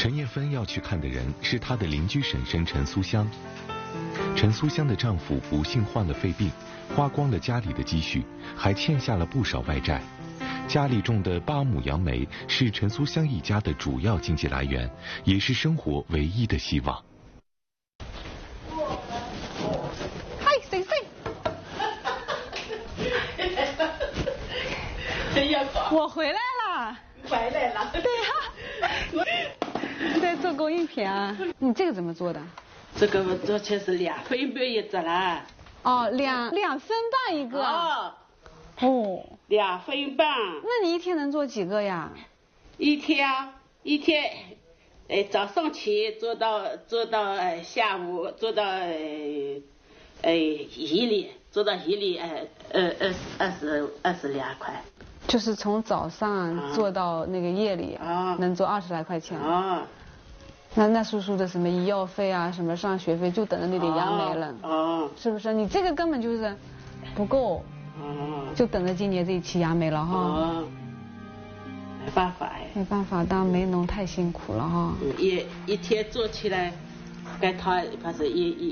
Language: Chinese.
陈叶芬要去看的人是她的邻居婶婶陈苏香。陈苏香的丈夫不幸患了肺病，花光了家里的积蓄，还欠下了不少外债。家里种的8亩杨梅是陈苏香一家的主要经济来源，也是生活唯一的希望。 嗨，谁？我回来了。 回来了。 对呀。你在做公益品啊？你这个怎么做的？ 这个我做起是2分半一只啦。 哦，2分半一个。哦。 2分半。 那你一天能做几个呀？ 一天，早上起做到下午做到夜里22块。 就是从早上做到那个夜里，能做20来块钱。那叔叔的什么医药费啊，什么上学费，就等着那点杨梅了。是不是？你这个根本就是不够。就等着今年这一期杨梅了哈。 没办法哎。 没办法，当梅农太辛苦了哈。 一天做起来，该他反正